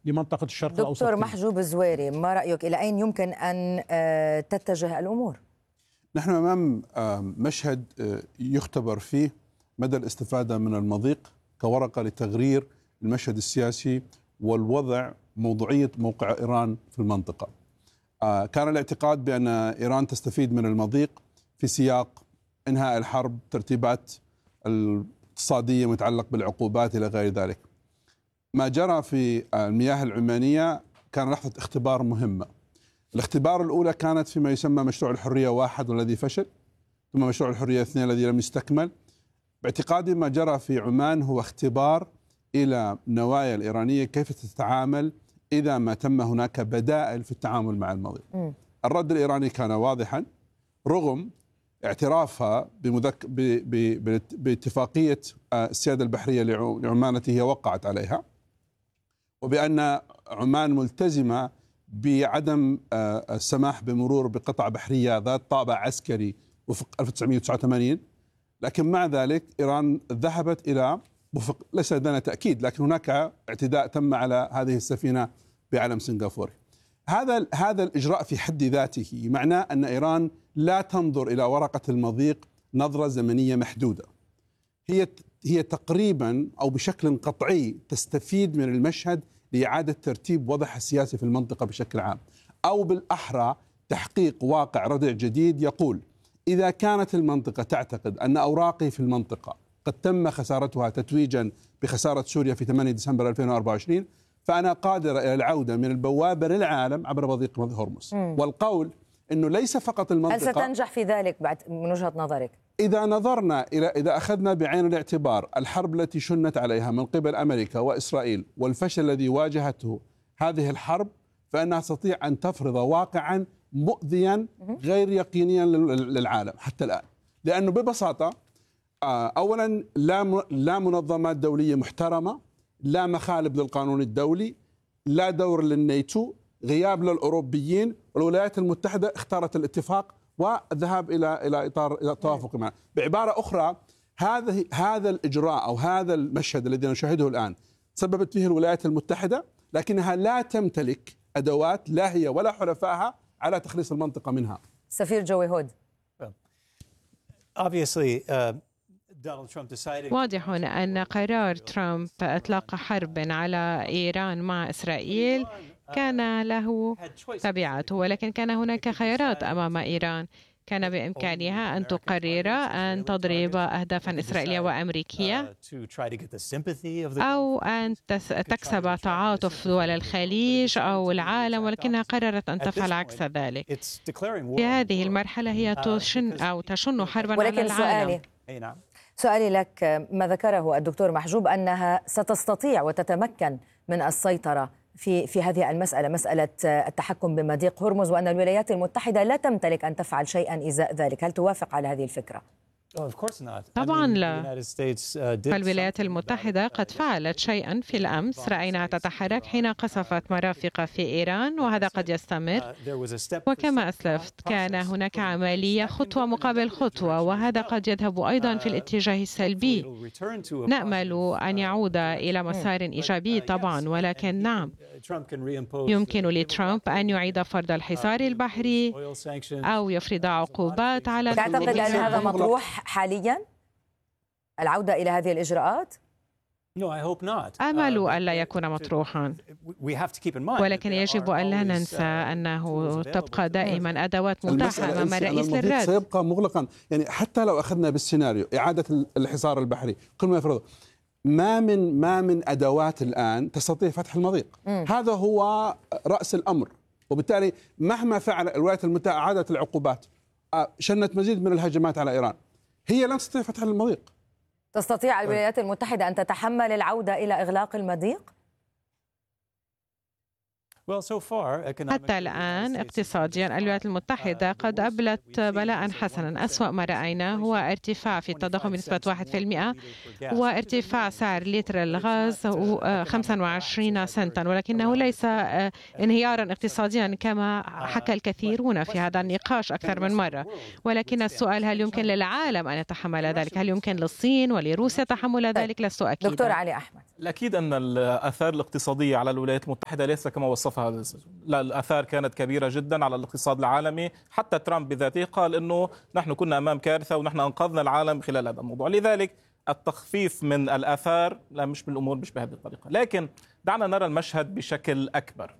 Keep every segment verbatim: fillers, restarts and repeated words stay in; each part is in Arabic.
لمنطقة الشرق الأوسط. دكتور محجوب الزويري، ما رأيك؟ إلى أين يمكن أن تتجه الأمور؟ نحن أمام مشهد يختبر فيه مدى الاستفادة من المضيق كورقة لتغيير المشهد السياسي والوضع موضوعية موقع إيران في المنطقة. كان الاعتقاد بأن إيران تستفيد من المضيق في سياق إنهاء الحرب، ترتيبات الاقتصادية متعلق بالعقوبات إلى غير ذلك. ما جرى في المياه العمانية كان لحظة اختبار مهمة. الاختبار الأولى كانت فيما يسمى مشروع الحرية واحد والذي فشل، ثم مشروع الحرية اثنين الذي لم يستكمل. باعتقادي ما جرى في عمان هو اختبار إلى النوايا الإيرانية كيف تتعامل إذا ما تم هناك بدائل في التعامل مع المضيق. م. الرد الإيراني كان واضحا رغم اعترافها بمذك... ب... ب... باتفاقية السيادة البحرية لعمان التي هي وقعت عليها، وبأن عمان ملتزمة بعدم السماح بمرور بقطع بحرية ذات طابع عسكري وفق ألف وتسعمئة وتسعة وثمانين. لكن مع ذلك إيران ذهبت إلى وفق، ليس لدينا تأكيد، لكن هناك اعتداء تم على هذه السفينة بعلم سنغافوري. هذا هذا الإجراء في حد ذاته معناه أن إيران لا تنظر إلى ورقة المضيق نظرة زمنية محدودة. هي هي تقريبا أو بشكل قطعي تستفيد من المشهد لإعادة ترتيب وضعها السياسي في المنطقة بشكل عام، أو بالأحرى تحقيق واقع ردع جديد يقول إذا كانت المنطقة تعتقد أن أوراقي في المنطقة قد تم خسارتها تتويجا بخسارة سوريا في ثمانية ديسمبر ألفين وأربعة وعشرين، فأنا قادر إلى العودة من البوابة للعالم عبر مضيق هرمز. م. والقول أنه ليس فقط المنطقة. هل ستنجح في ذلك بعد من وجهة نظرك؟ إذا نظرنا إلى إذا أخذنا بعين الاعتبار الحرب التي شنت عليها من قبل أمريكا وإسرائيل والفشل الذي واجهته هذه الحرب، فإنها تستطيع أن تفرض واقعا مؤذيا غير يقينيا للعالم حتى الآن. لأنه ببساطة أولا لا لا منظمات دولية محترمة، لا مخالب للقانون الدولي، لا دور للناتو، غياب للأوروبيين، والولايات المتحدة اختارت الاتفاق والذهاب إلى إلى إطار إلى التوافق معه. بعبارة أخرى هذا هذا الإجراء أو هذا المشهد الذي نشاهده الآن سببت فيه الولايات المتحدة، لكنها لا تمتلك أدوات لا هي ولا حلفائها على تخليص المنطقة منها. سفير جوي هود. واضح أن قرار ترامب إطلاق حرب على إيران مع إسرائيل كان له تبعاته، ولكن كان هناك خيارات أمام إيران. كان بإمكانها أن تقرر أن تضرب أهدافا إسرائيلية وأمريكية أو أن تكسب تعاطف دول الخليج أو العالم، ولكنها قررت أن تفعل عكس ذلك. في هذه المرحلة هي تشن أو تشن حربا على العالم. سؤالي سؤالي لك، ما ذكره الدكتور محجوب أنها ستستطيع وتتمكن من السيطرة في في هذه المسألة، مسألة التحكم بمضيق هرمز، وأن الولايات المتحدة لا تمتلك أن تفعل شيئا إزاء ذلك. هل توافق على هذه الفكرة؟ طبعا لا. فالولايات المتحدة قد فعلت شيئا في الأمس، رأيناها تتحرك حين قصفت مرافق في إيران، وهذا قد يستمر. وكما أسلفت كان هناك عملية خطوة مقابل خطوة، وهذا قد يذهب أيضا في الاتجاه السلبي. نأمل أن يعود إلى مسار إيجابي طبعا، ولكن نعم يمكن لترامب أن يعيد فرض الحصار البحري أو يفرض عقوبات على. تعتقد أن هذا مطروح حاليا العودة إلى هذه الإجراءات؟ آمل ألا يكون مطروحا، ولكن يجب ألا ننسى أنه تبقى دائما أدوات متاحة أمام الرئيس للرد. سيبقى مغلقا، يعني حتى لو أخذنا بالسيناريو إعادة الحصار البحري كل ما يفرضه، ما من ما من أدوات الآن تستطيع فتح المضيق. م. هذا هو رأس الأمر، وبالتالي مهما فعل الولايات المتحدة أعادة العقوبات، شنت مزيد من الهجمات على إيران، هي لن تستطيع فتح المضيق. تستطيع الولايات المتحدة أن تتحمل العودة إلى إغلاق المضيق؟ حتى الآن اقتصاديا الولايات المتحدة قد أبلت بلاء حسنا. أسوأ ما رأينا هو ارتفاع في التضخم بنسبة واحد بالمئة وارتفاع سعر لتر الغاز خمسة وعشرين سنتا، ولكنه ليس انهيارا اقتصاديا كما حكى الكثيرون في هذا النقاش أكثر من مرة. ولكن السؤال هل يمكن للعالم أن يتحمل ذلك؟ هل يمكن للصين ولروسيا تحمل ذلك؟ لست أكيدا. دكتور علي أحمد. الأكيد أن الآثار الاقتصادية على الولايات المتحدة ليس كما وصفها، لا، الآثار كانت كبيرة جدا على الاقتصاد العالمي. حتى ترامب بذاته قال أنه نحن كنا أمام كارثة ونحن أنقذنا العالم خلال هذا الموضوع. لذلك التخفيف من الآثار لا، مش بالأمور مش بهذه الطريقة. لكن دعنا نرى المشهد بشكل أكبر.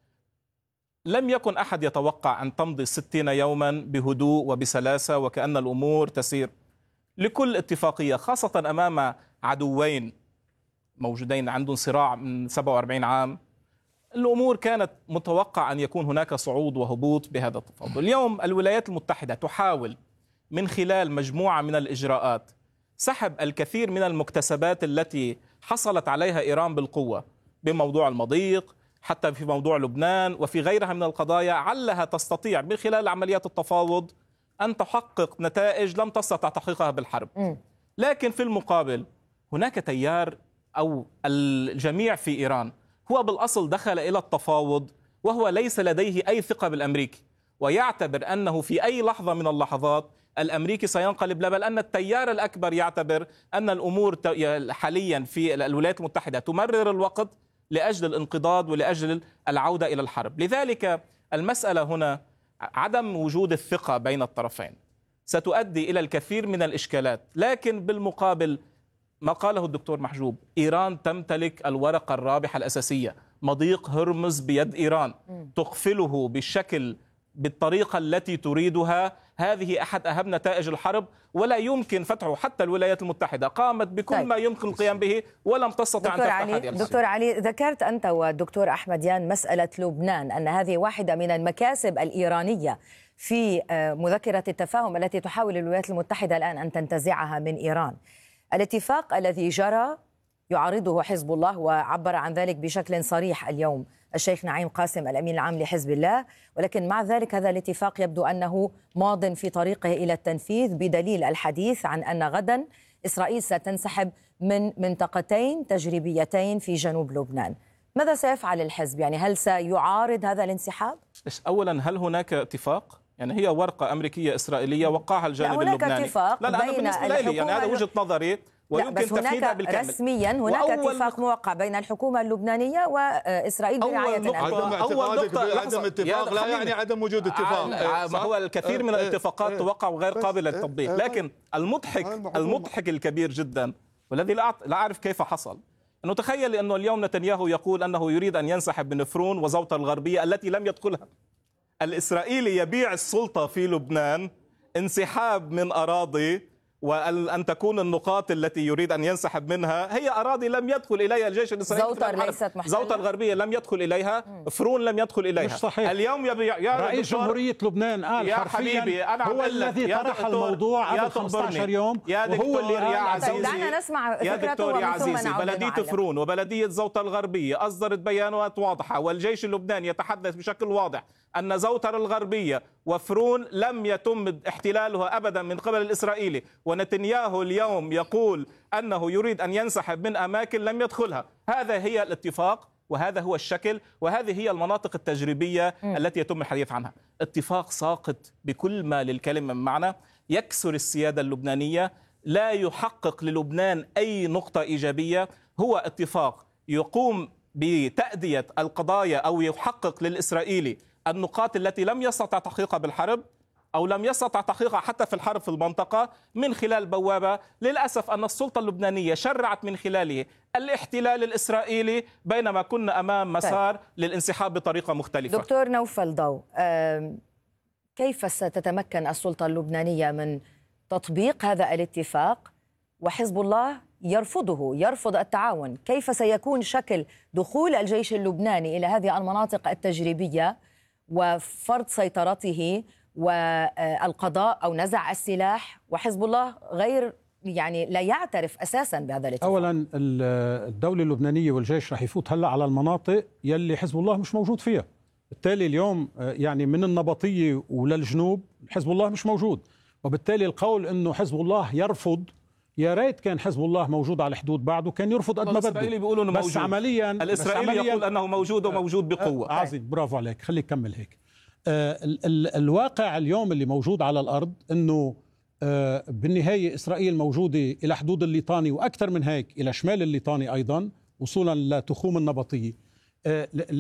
لم يكن أحد يتوقع أن تمضي ستين يوما بهدوء وبسلاسة وكأن الأمور تسير لكل اتفاقية، خاصة أمام عدوين موجودين عندهم صراع من سبعة وأربعين عام. الأمور كانت متوقع أن يكون هناك صعود وهبوط بهذا التفاوض. اليوم الولايات المتحدة تحاول من خلال مجموعة من الإجراءات سحب الكثير من المكتسبات التي حصلت عليها إيران بالقوة بموضوع المضيق، حتى في موضوع لبنان وفي غيرها من القضايا، علها تستطيع من خلال عمليات التفاوض أن تحقق نتائج لم تستطع تحقيقها بالحرب. م. لكن في المقابل هناك تيار أو الجميع في إيران هو بالأصل دخل إلى التفاوض وهو ليس لديه أي ثقة بالأمريكي، ويعتبر أنه في أي لحظة من اللحظات الأمريكي سينقلب، بل أن التيار الأكبر يعتبر أن الأمور حاليا في الولايات المتحدة تمرر الوقت لأجل الانقضاض ولأجل العودة إلى الحرب. لذلك المسألة هنا عدم وجود الثقة بين الطرفين ستؤدي إلى الكثير من الإشكالات. لكن بالمقابل ما قاله الدكتور محجوب، إيران تمتلك الورقة الرابحة الأساسية، مضيق هرمز بيد إيران تقفله بالشكل بالطريقة التي تريدها. هذه أحد أهم نتائج الحرب ولا يمكن فتحه. حتى الولايات المتحدة قامت بكل طيب. ما يمكن القيام به ولم تستطع أن تفتح هذه الحرب. دكتور علي، ذكرت أنت والدكتور أحمديان مسألة لبنان، أن هذه واحدة من المكاسب الإيرانية في مذكرة التفاهم التي تحاول الولايات المتحدة الآن أن تنتزعها من إيران. الاتفاق الذي جرى يعارضه حزب الله، وعبر عن ذلك بشكل صريح اليوم الشيخ نعيم قاسم الأمين العام لحزب الله، ولكن مع ذلك هذا الاتفاق يبدو أنه ماض في طريقه إلى التنفيذ، بدليل الحديث عن أن غدا إسرائيل ستنسحب من منطقتين تجريبيتين في جنوب لبنان. ماذا سيفعل الحزب؟ يعني هل سيعارض هذا الانسحاب؟ أولا، هل هناك اتفاق؟ يعني هي ورقة أمريكية إسرائيلية وقعها الجانب لا اللبناني. اتفاق لا لا أنا بالنسبة لي يعني هذا وجهة نظري ويمكن تفهيمها بالكامل. رسميا هناك اتفاق موقع بين الحكومة اللبنانية وإسرائيل برعاية عدم اعتقادك بعدم اتفاق لا يعني عدم وجود اتفاق. ما هو الكثير من الاتفاقات توقع وغير قابلة للتطبيق. لكن المضحك المضحك الكبير جدا والذي لا أعرف كيف حصل، أنه تخيل أنه اليوم نتنياهو يقول أنه يريد أن ينسحب من فرون وزوطة الغربية التي لم يدخلها. الإسرائيلي يبيع السلطة في لبنان، انسحاب من أراضي، وأن تكون النقاط التي يريد أن ينسحب منها هي أراضي لم يدخل إليها الجيش الإسرائيلي. زوطة ليست محتلة، زوطة الغربية لم يدخل إليها، فرون لم يدخل إليها. مش صحيح. اليوم يبيع يا رئيس جمهورية لبنان قال يا حرفيا حبيبي أنا هو الذي طرح الموضوع قبل خمسة عشر يوم، يا وهو اللي يا عزيزي دعنا نسمع يا دكتور يا عزيزي بلدية فرون وبلدية زوطة الغربية أصدرت بيانات واضحة، والجيش اللبناني يتحدث بشكل واضح أن زوطة الغربية وفرون لم يتم احتلالها أبدا من قبل الإسرائيلي، ونتنياهو اليوم يقول أنه يريد أن ينسحب من أماكن لم يدخلها. هذا هي الاتفاق وهذا هو الشكل وهذه هي المناطق التجريبية م. التي يتم الحديث عنها. اتفاق ساقط بكل ما للكلمة من معنى، يكسر السيادة اللبنانية، لا يحقق للبنان أي نقطة إيجابية. هو اتفاق يقوم بتأدية القضايا أو يحقق للإسرائيلي النقاط التي لم يستطع تحقيقها بالحرب أو لم يستطع تحقيقها حتى في الحرب في المنطقة من خلال بوابة. للأسف أن السلطة اللبنانية شرعت من خلاله الاحتلال الإسرائيلي بينما كنا أمام مسار طيب. للانسحاب بطريقة مختلفة. دكتور نوفل ضو، كيف ستتمكن السلطة اللبنانية من تطبيق هذا الاتفاق وحزب الله يرفضه يرفض التعاون؟ كيف سيكون شكل دخول الجيش اللبناني إلى هذه المناطق التجريبية وفرض سيطرته والقضاء أو نزع السلاح وحزب الله غير يعني لا يعترف أساسا بهذا الاتفاق؟ أولا الدولة اللبنانية والجيش رح يفوت هلأ على المناطق يلي حزب الله مش موجود فيها. بالتالي اليوم يعني من النبطية وللجنوب حزب الله مش موجود، وبالتالي القول أنه حزب الله يرفض، يا ريت كان حزب الله موجود على الحدود بعده كان يرفض قد ما بده. الإسرائيلي بيقولوا انه بس موجود. عمليا الإسرائيلي عملياً يقول انه موجود وموجود بقوة. عظيم، برافو عليك، خليك كمل هيك. آه ال ال الواقع اليوم اللي موجود على الأرض أنه آه بالنهاية إسرائيل موجودة إلى حدود الليطاني وأكثر من هيك إلى شمال الليطاني أيضا، وصولا لتخوم النبطية.